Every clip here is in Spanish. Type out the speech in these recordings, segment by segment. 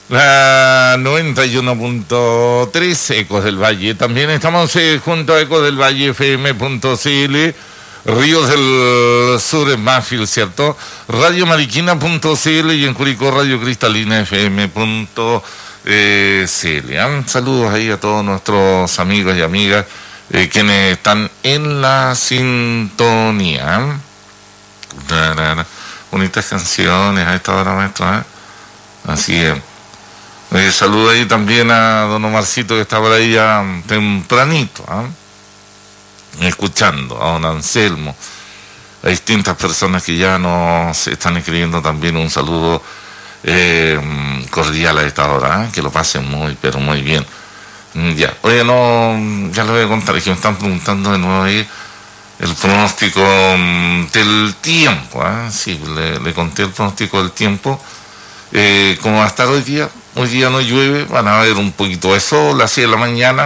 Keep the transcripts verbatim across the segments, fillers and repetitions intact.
La noventa y uno punto tres, Ecos del Valle. También estamos eh, junto a Ecos del Valle, F M punto C L, Ríos del Sur en Mafil, ¿cierto? Radio Mariquina punto C L y en Curicó Radio Cristalina F M punto C L. ¿eh? Saludos ahí a todos nuestros amigos y amigas eh, quienes están en la sintonía. ¿eh? Bonitas canciones a esta hora, maestro. ¿eh? Así es. Eh, saludo ahí también a don Omarcito que está por ahí ya tempranito, ¿eh? escuchando, a don Anselmo, a distintas personas que ya nos están escribiendo también un saludo eh, cordial a esta hora, ¿eh? que lo pasen muy, pero muy bien. Ya, oye, no, ya le voy a contar, es que me están preguntando de nuevo ahí el pronóstico del tiempo, ¿eh? sí, le, le conté el pronóstico del tiempo, eh, como va a estar hoy día. Hoy día no llueve, van a haber un poquito de sol así de la mañana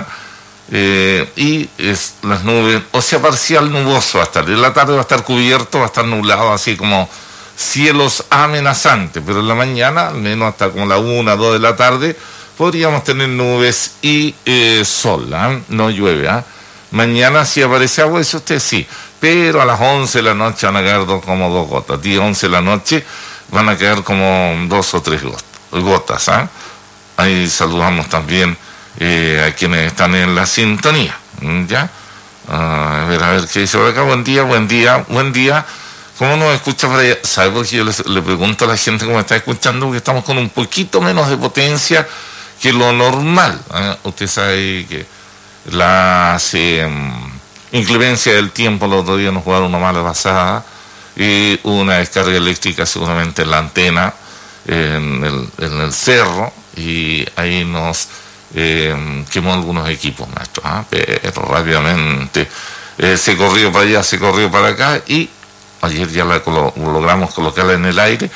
eh, y es, las nubes, o sea, parcial nuboso va a estar. En la tarde va a estar cubierto, va a estar nublado, así como cielos amenazantes, pero en la mañana, al menos hasta como la una, dos de la tarde, podríamos tener nubes y eh, sol, ¿eh? no llueve. ¿eh? Mañana si aparece agua, eso usted sí, pero a las once de la noche van a caer dos, como dos gotas. diez, once de la noche van a caer como dos o tres gotas. gotas, ¿eh? Ahí saludamos también eh, a quienes están en la sintonía, ¿ya? Uh, a ver, a ver qué dice por acá. Buen día, buen día, buen día. ¿Cómo nos escucha por allá? ¿Sabe por qué yo les, le pregunto a la gente cómo está escuchando? Porque estamos con un poquito menos de potencia que lo normal, ¿eh? Usted sabe que las eh, inclemencias del tiempo, el otro día nos jugaron una mala pasada y una descarga eléctrica seguramente en la antena, En el, en el cerro, y ahí nos eh, quemó algunos equipos, maestro, ¿eh? pero rápidamente eh, se corrió para allá, se corrió para acá, y ayer ya la colo logramos colocarla en el aire.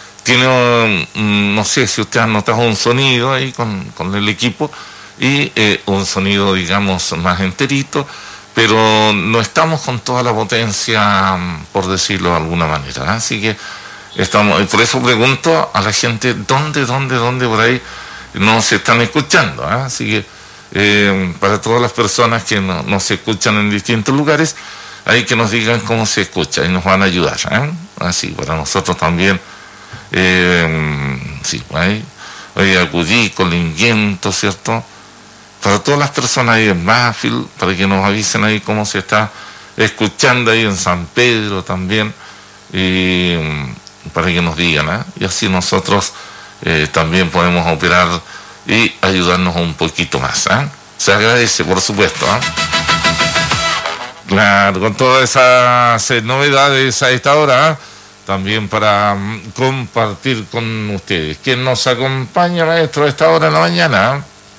Tiene, um, no sé si usted ha notado un sonido ahí con, con el equipo, y eh, un sonido, digamos, más enterito, pero no estamos con toda la potencia, por decirlo de alguna manera, ¿eh? Así que estamos, y por eso pregunto a la gente dónde, dónde, dónde por ahí nos están escuchando, ¿eh? Así que eh, para todas las personas que no, nos escuchan en distintos lugares, hay que nos digan cómo se escucha y nos van a ayudar, ¿eh? Así, para nosotros también, eh, sí, ahí, oye, acudí con Linguiento, ¿cierto? Para todas las personas ahí en Mafil, para que nos avisen ahí cómo se está escuchando ahí en San Pedro también, y para que nos digan, ¿eh? y así nosotros eh, también podemos operar y ayudarnos un poquito más. ¿eh? Se agradece, por supuesto. ¿eh? Claro, con todas esas eh, novedades a esta hora, ¿eh? también para um, compartir con ustedes. ¿Quién nos acompaña, maestro, a esta hora en la mañana? ¿eh?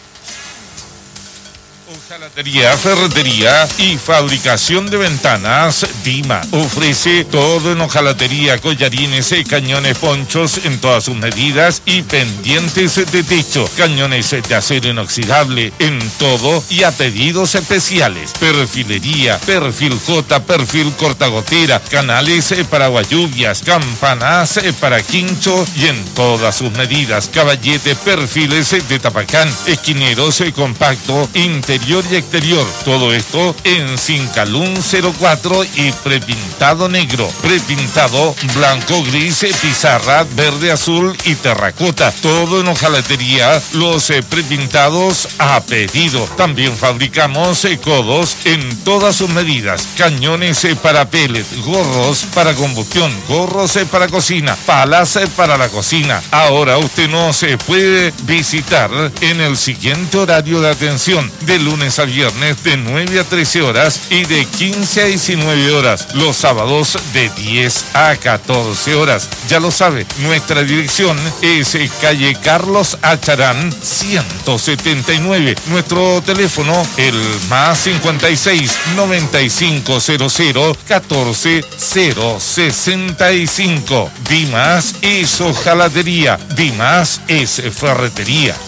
Hojalatería, ferretería y fabricación de ventanas Dima ofrece todo en hojalatería, collarines, cañones, ponchos en todas sus medidas y pendientes de techo, cañones de acero inoxidable en todo y a pedidos especiales, perfilería, perfil J, perfil cortagotera, canales para guayubias, campanas para quincho y en todas sus medidas, caballetes, perfiles de tapacán, esquineros compacto, interior y exterior, todo esto en Cincalún cero cuatro y prepintado negro, prepintado blanco, gris, pizarra, verde, azul y terracota, todo en hojalatería, los eh, prepintados a pedido. También fabricamos eh, codos en todas sus medidas, cañones eh, para pellet, gorros para combustión, gorros eh, para cocina, palas eh, para la cocina. Ahora usted nos eh, puede visitar en el siguiente horario de atención, de lunes a viernes de nueve a trece horas y de quince a diecinueve horas, los sábados de diez a catorce horas. Ya lo sabe, nuestra dirección es calle Carlos Acharán ciento setenta y nueve. Nuestro teléfono, el más cincuenta y seis, noventa y cinco cero cero, catorce cero sesenta y cinco. Dimas es hojalatería, Dimas es ferretería.